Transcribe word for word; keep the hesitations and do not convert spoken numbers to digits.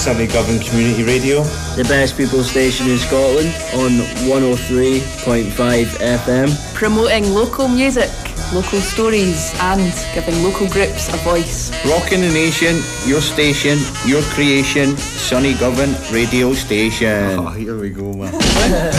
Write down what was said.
Sunny Govan Community Radio. The best people station in Scotland on one oh three point five F M. Promoting local music, local stories and giving local groups a voice. Rocking the nation, your station, your creation, Sunny Govan Radio Station. Oh, here we go, man.